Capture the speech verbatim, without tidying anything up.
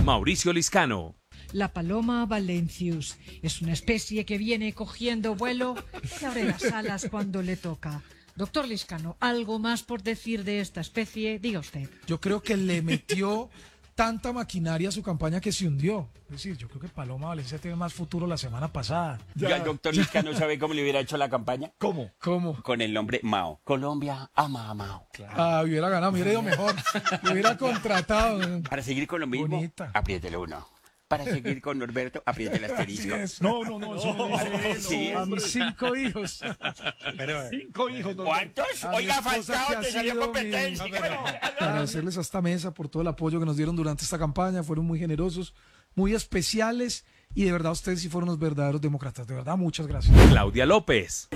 Mauricio Liscano. La paloma valencius es una especie que viene cogiendo vuelo y abre las alas cuando le toca. Doctor Liscano, ¿algo más por decir de esta especie? Diga usted. Yo creo que le metió tanta maquinaria a su campaña que se hundió. Es decir, yo creo que Paloma Valencia tiene más futuro la semana pasada. Ya, el doctor Liscano sabe cómo le hubiera hecho la campaña. ¿Cómo? ¿Cómo? Con el nombre Mao. Colombia ama a Mao. Claro. Ah, hubiera ganado, me hubiera ido mejor. Me hubiera contratado. Para seguir con lo mismo, Bonita. apriete el uno. Para seguir con Norberto, apriete el asterisco. Es. No, no, no. Eso no, no, sí. A mis cinco hijos. Pero, cinco hijos. No, ¿Cuántos? A mi Oiga, esposa Falcao, que ha te salió sido competencia. mi- Agradecerles a esta mesa por todo el apoyo que nos dieron durante esta campaña. Fueron muy generosos, muy especiales y de verdad ustedes sí fueron los verdaderos demócratas. De verdad, muchas gracias. Claudia López.